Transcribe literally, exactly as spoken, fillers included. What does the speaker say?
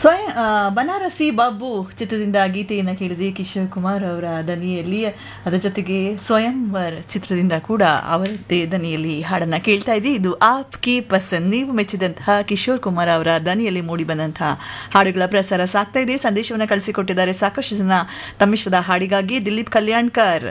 ಸ್ವಯಂ ಆ, ಬನಾರಸಿ ಬಾಬು ಚಿತ್ರದಿಂದ ಗೀತೆಯನ್ನು ಕೇಳಿದ್ವಿ ಕಿಶೋರ್ ಕುಮಾರ್ ಅವರ ದನಿಯಲ್ಲಿ. ಅದರ ಜೊತೆಗೆ ಸ್ವಯಂವರ್ ಚಿತ್ರದಿಂದ ಕೂಡ ಅವರದ್ದೇ ದನಿಯಲ್ಲಿ ಹಾಡನ್ನು ಕೇಳ್ತಾ ಇದ್ವಿ. ಇದು ಆಪ್ ಕಿ ಪಸಂದ್, ನೀವು ಮೆಚ್ಚಿದಂತಹ ಕಿಶೋರ್ ಕುಮಾರ್ ಅವರ ದನಿಯಲ್ಲಿ ಮೂಡಿ ಬಂದಂತಹ ಹಾಡುಗಳ ಪ್ರಸಾರ ಸಾಗ್ತಾ ಇದೆ. ಸಂದೇಶವನ್ನು ಕಳಿಸಿಕೊಟ್ಟಿದ್ದಾರೆ ಸಾಕಷ್ಟು ಜನ ತಮ್ಮಿಷ್ಟದ ಹಾಡಿಗಾಗಿ. ದಿಲೀಪ್ ಕಲ್ಯಾಣ್ಕರ್